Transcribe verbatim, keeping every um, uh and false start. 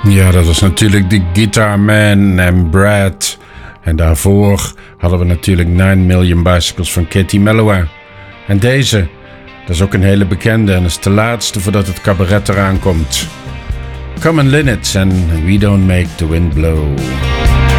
Ja, dat was natuurlijk de Guitar Man en Brad. En daarvoor hadden we natuurlijk nine million Bicycles van Katie Melua. En deze, dat is ook een hele bekende en is de laatste voordat het cabaret eraan komt. Common Linnets en We Don't Make the Wind Blow.